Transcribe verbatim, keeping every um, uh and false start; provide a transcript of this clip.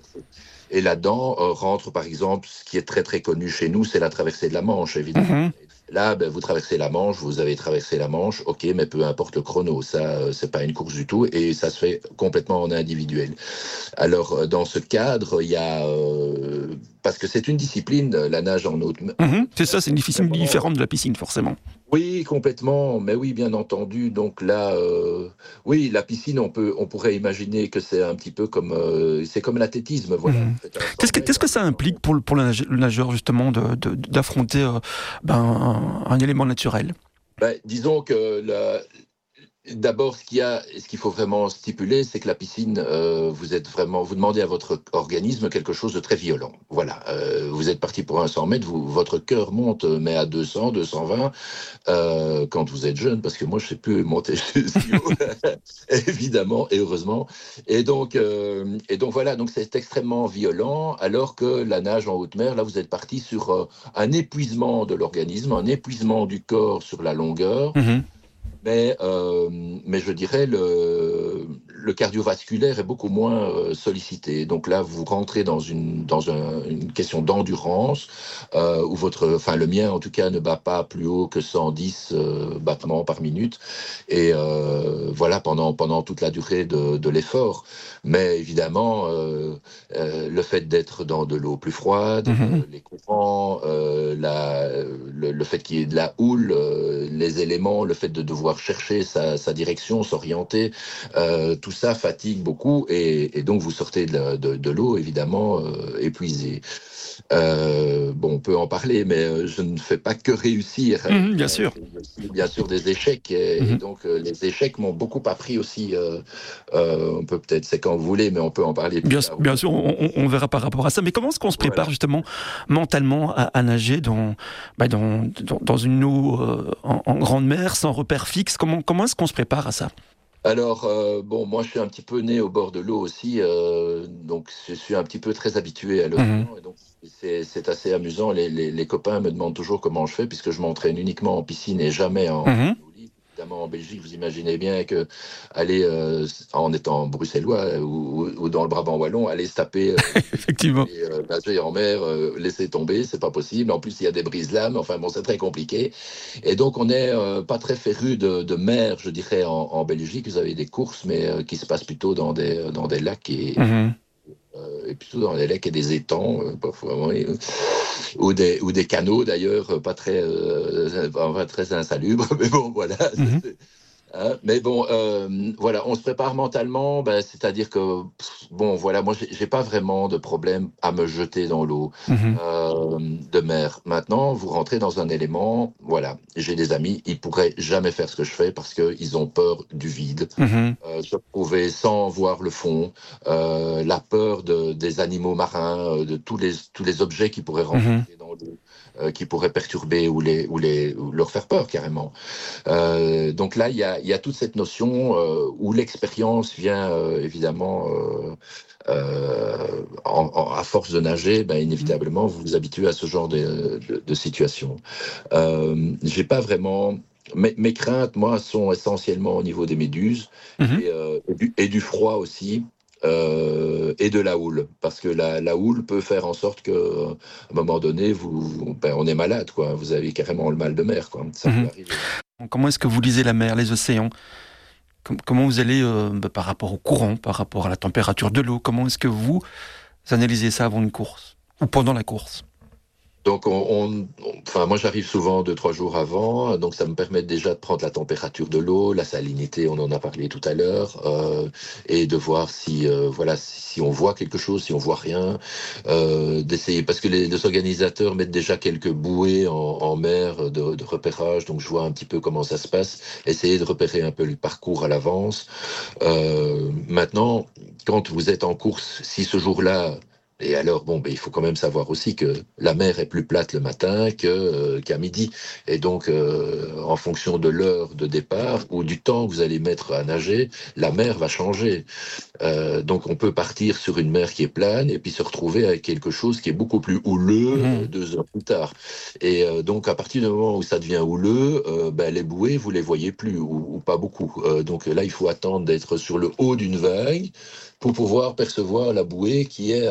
traversée. Et là-dedans euh, rentre, par exemple, ce qui est très très connu chez nous, c'est la traversée de la Manche, évidemment. Mhm. Là, ben, vous traversez la Manche, vous avez traversé la Manche, ok, mais peu importe le chrono, ça, euh, c'est pas une course du tout, et ça se fait complètement en individuel. Alors, euh, dans ce cadre, il y a, euh, parce que c'est une discipline, la nage en haute mer, en Mhm. haute C'est mer, ça, c'est une difficile vraiment, différente de la piscine, forcément. oui, complètement, mais oui, bien entendu. Donc là, euh, oui, la piscine, on peut, on pourrait imaginer que c'est un petit peu comme, euh, c'est comme l'athlétisme, voilà. Mhm. Vous faites un Qu'est-ce cent que, qu'est-ce mètres, un que ça deux cents implique mètres. pour le, pour le nage- le nageur, justement, de, de- d'affronter euh, ben, un, un élément naturel? Ben, disons que la, d'abord, ce qu'il y a, ce qu'il faut vraiment stipuler, c'est que la piscine, euh, vous êtes vraiment, vous demandez à votre organisme quelque chose de très violent. Voilà, euh, vous êtes parti pour un cent mètres, vous, votre cœur monte, mais à deux cents, deux cent vingt, euh, quand vous êtes jeune, parce que moi, je sais plus monter si haut, évidemment, et heureusement. Et donc, euh, et donc voilà, donc c'est extrêmement violent, alors que la nage en haute mer, là, vous êtes parti sur euh, un épuisement de l'organisme, un épuisement du corps sur la longueur. Mhm. Mais, euh, mais je dirais le, le cardiovasculaire est beaucoup moins euh, sollicité. Donc là, vous rentrez dans une, dans un- une question d'endurance euh, où votre, enfin le mien en tout cas ne bat pas plus haut que cent dix euh, battements par minute. Et euh, voilà pendant, pendant toute la durée de, de l'effort. Mais évidemment, euh, euh, le fait d'être dans de l'eau plus froide, Mhm. le- les courants, euh, la, le, le fait qu'il y ait de la houle, euh, les éléments, le fait de devoir chercher sa, sa direction, s'orienter, euh, tout ça fatigue beaucoup et, et donc vous sortez de, la- de, de l'eau évidemment euh, épuisé. Euh, bon, on peut en parler, mais euh, je ne fais pas que réussir. Mhm, Il y bien a, sûr. il y a aussi, bien sûr, des échecs et, et Mhm. donc euh, les échecs m'ont beaucoup appris aussi. Euh, euh, on peut peut-être, c'est quand vous voulez, mais on peut en parler plus Bien, tard bien aussi. sûr, on, on- on verra par rapport à ça. Mais comment est-ce qu'on se prépare Voilà. justement mentalement à, à nager dans, bah, dans, dans, dans une eau euh, en, en grande mer, sans repère fixe? Comment, comment est-ce qu'on se prépare à ça? Alors, euh, bon, moi, je suis un petit peu né au bord de l'eau aussi, euh, donc je suis un petit peu très habitué à Mhm. l'océan, et donc c'est c'est assez amusant. Les, les, les copains me demandent toujours comment je fais, puisque je m'entraîne uniquement en piscine et jamais en, en Mhm. eau libre. Évidemment, en Belgique, vous imaginez bien que aller, euh, en étant bruxellois euh, ou, ou dans le Brabant wallon, aller se taper euh, les cuisses pour Effectivement. aller euh, nager en mer, euh, laisser tomber, c'est pas possible. En plus, il y a des brises-lames, enfin bon, c'est très compliqué. Et donc, on n'est euh, pas très féru de, de mer, je dirais, en, en Belgique. Vous avez des courses, mais euh, qui se passent plutôt dans des, dans des lacs et, Mhm. euh, et plutôt dans des lacs et des étangs, euh, parfois, oui, euh, ou, des, ou des canaux d'ailleurs, pas très, euh, enfin, très insalubres. Mais bon, voilà. Mhm. c'est- Hein, mais bon, euh, voilà, on se prépare mentalement, ben, c'est-à-dire que, pff, bon, voilà, moi, j'ai j'ai pas vraiment de problème à me jeter dans l'eau Mhm. euh, de mer. Maintenant, vous rentrez dans un élément, voilà, j'ai des amis, ils pourraient jamais faire ce que je fais parce qu'ils ont peur du vide, Mhm. euh, se retrouver sans voir le fond, euh, la peur de, des animaux marins, euh, de tous les, tous les objets qui pourraient Mhm. rencontrer dans l'eau, euh, qui pourraient perturber ou, les, ou, les, ou leur faire peur carrément. Euh, donc là, il y a, il y a toute cette notion euh, où l'expérience vient euh, évidemment, euh, euh, en- en- à force de nager, ben, Mhm. inévitablement, vous vous habituez à ce genre de, de, de situation. Euh, j'ai pas vraiment. Mes, mes craintes, moi, sont essentiellement au niveau des méduses Mhm. et, euh, et du, et du froid aussi. Euh, et de la houle, parce que la, la houle peut faire en sorte que, à un moment donné, vous, ben, on est malade, quoi. Vous avez carrément le mal de mer, quoi. Ça peut Mhm. arriver. Comment est-ce que vous lisez la mer, les océans? Com- Comment vous allez, euh, bah, par rapport au courant, par rapport à la température de l'eau, comment est-ce que vous analysez ça avant une course? Ou pendant la course? Donc, on, on- on- enfin, moi, j'arrive souvent deux, trois jours avant, donc ça me permet déjà de prendre la température de l'eau, la salinité, on en a parlé tout à l'heure, euh, et de voir si, euh, voilà, si on voit quelque chose, si on voit rien, euh, d'essayer, parce que les, les organisateurs mettent déjà quelques bouées en, en mer de, de repérage, donc je vois un petit peu comment ça se passe, essayer de repérer un peu le parcours à l'avance. Euh, maintenant, quand vous êtes en course, si ce jour-là, et alors, bon, ben, il faut quand même savoir aussi que la mer est plus plate le matin que, euh, qu'à midi. Et donc, euh, en fonction de l'heure de départ ou du temps que vous allez mettre à nager, la mer va changer. Euh, donc, on peut partir sur une mer qui est plane et puis se retrouver avec quelque chose qui est beaucoup plus houleux euh, Mhm. deux heures plus tard. Et euh, donc, à partir du moment où ça devient houleux, euh, ben, les bouées, vous les voyez plus ou, ou pas beaucoup. Euh, donc là, il faut attendre d'être sur le haut d'une vague pour pouvoir percevoir la bouée qui est